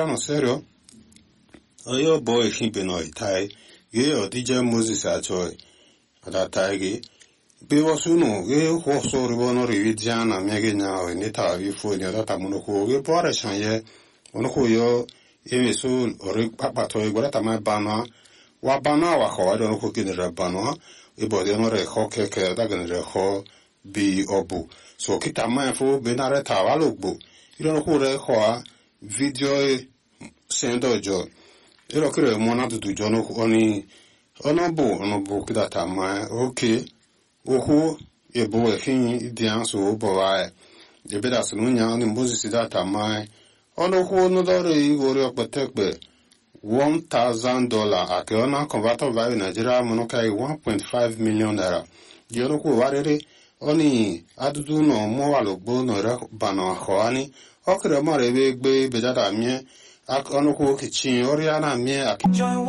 no serio. Oyo boy hibe no itai. Ye o DJ Moses achoy. Ada taigi. Bewa suno ge ho so ribono rividiana mege nya o neta vi fo nya data mono ko ge pore chanye ono ko yo e so ori papa to igora tama bana wa ho do ko kinere bana e bo de no re ho ke da genere ho bi obu so kita ma fo benare ta wa logbo iro no ko re ho video sendo jo iro kire mona du jo no oni ono bo kita tama okay ohu ebo ehin dian so boa e beda sunya ni Moses data mai ono ho no dore igore okpetekpe $1,000 ake ona converter value Nigeria mono kai 1.5 million naira yoro ko warere oni adudu no mo walogbo no re bana khoani okre mare be gbe bejada mi ak ono ko kichin ori ana mi ak